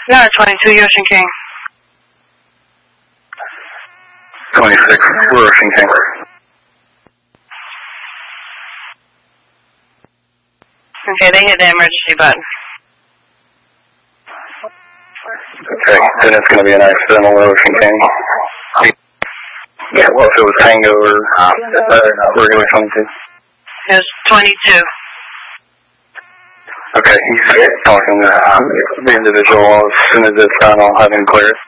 No, 22 Ocean King. 26, we're Ocean King. Okay, they hit the emergency button. Okay, then it's going to be an accidental Ocean King. Yeah, well, if it was Tango or regular 22. It was 22. Okay, he's talking to the individual. As soon as it's done, I'll have him clear it.